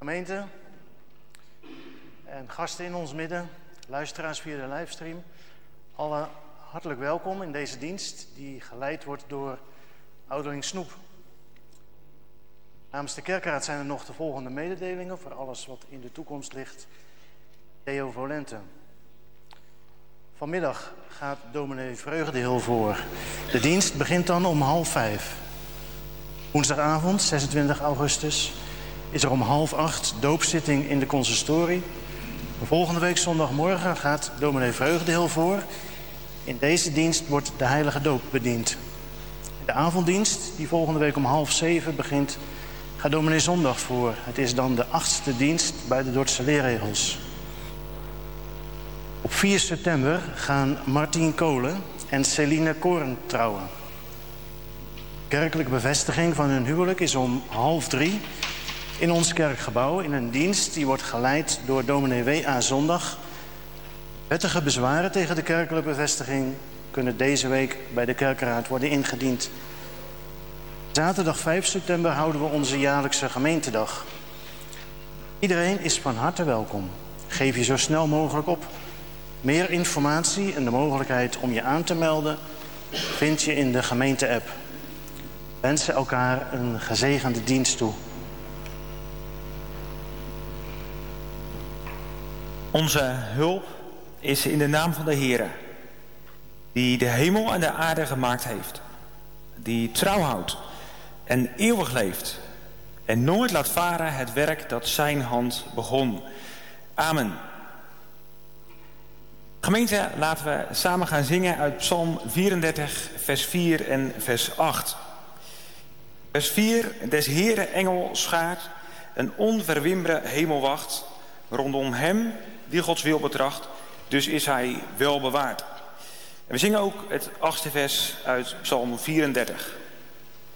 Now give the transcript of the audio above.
Gemeente en gasten in ons midden, luisteraars via de livestream, alle hartelijk welkom in deze dienst die geleid wordt door ouderling Snoep. Namens de kerkraad zijn er nog de volgende mededelingen voor alles wat in de toekomst ligt. Theo Volente. Vanmiddag gaat dominee Vreugdehil voor. De dienst begint dan om 4:30. Woensdagavond, 26 augustus, is er om 7:30 doopzitting in de consistorie. Volgende week zondagmorgen gaat dominee Vreugdehil voor. In deze dienst wordt de heilige doop bediend. De avonddienst, die volgende week om 6:30 begint, gaat dominee Zondag voor. Het is dan de 8e dienst bij de Dordtse leerregels. Op 4 september gaan Martien Kolen en Celine Koren trouwen. De kerkelijke bevestiging van hun huwelijk is om 2:30 in ons kerkgebouw in een dienst die wordt geleid door dominee W.A. Zondag. Wettige bezwaren tegen de kerkelijke bevestiging kunnen deze week bij de kerkraad worden ingediend. Zaterdag 5 september houden we onze jaarlijkse gemeentedag. Iedereen is van harte welkom. Geef je zo snel mogelijk op. Meer informatie en de mogelijkheid om je aan te melden vind je in de gemeente-app. We wensen elkaar een gezegende dienst toe. Onze hulp is in de naam van de Heere, die de hemel en de aarde gemaakt heeft, die trouw houdt en eeuwig leeft en nooit laat varen het werk dat zijn hand begon. Amen. Gemeente, laten we samen gaan zingen uit Psalm 34, vers 4 en vers 8. Vers 4, des Heere engel schaart, een onverwimbere hemelwacht, rondom hem die Gods wil betracht, dus is hij wel bewaard. En we zingen ook het 8e vers uit Psalm 34.